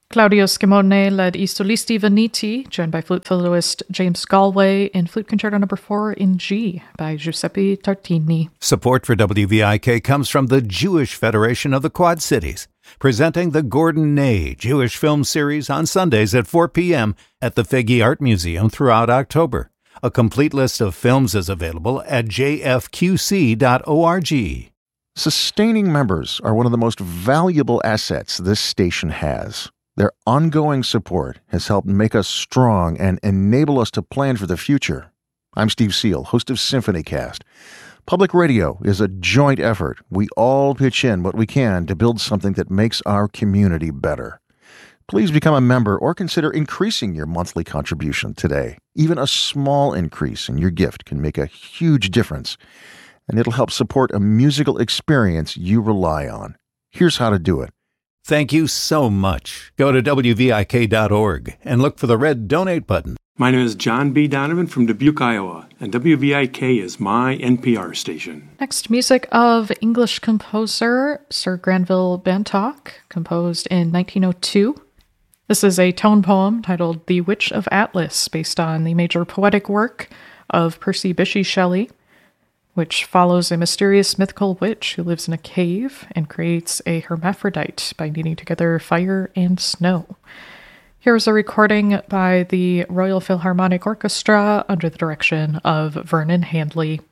Claudio Scimone led I Solisti Veneti, joined by flute soloist James Galway, in Flute Concerto No. 4 in G by Giuseppe Tartini. Support for WVIK comes from the Jewish Federation of the Quad Cities, presenting the Gordon Ney Jewish Film Series on Sundays at 4 p.m. at the Figge Art Museum throughout October. A complete list of films is available at jfqc.org. Sustaining members are one of the most valuable assets this station has. Their ongoing support has helped make us strong and enable us to plan for the future. I'm Steve Seal, host of SymphonyCast. Public radio is a joint effort. We all pitch in what we can to build something that makes our community better. Please become a member or consider increasing your monthly contribution today. Even a small increase in your gift can make a huge difference, and it'll help support a musical experience you rely on. Here's how to do it. Thank you so much. Go to WVIK.org and look for the red donate button. My name is John B. Donovan from Dubuque, Iowa, and WVIK is my NPR station. Next, music of English composer Sir Granville Bantock, composed in 1902. This is a tone poem titled The Witch of Atlas, based on the major poetic work of Percy Bysshe Shelley, which follows a mysterious mythical witch who lives in a cave and creates a hermaphrodite by kneading together fire and snow. Here's a recording by the Royal Philharmonic Orchestra under the direction of Vernon Handley.